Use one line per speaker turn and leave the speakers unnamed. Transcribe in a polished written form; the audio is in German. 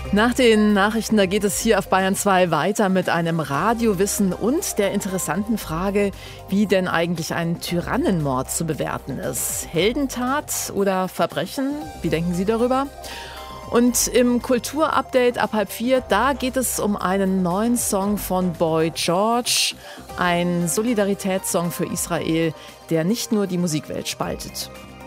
Nach den Nachrichten, da geht es hier auf Bayern 2 weiter mit einem Radiowissen und der interessanten Frage, wie denn eigentlich ein Tyrannenmord zu bewerten ist. Heldentat oder Verbrechen? Wie denken Sie darüber? Und im Kulturupdate ab 3:30, da geht es um einen neuen Song von Boy George, ein Solidaritätssong für Israel, der nicht nur die Musikwelt spaltet.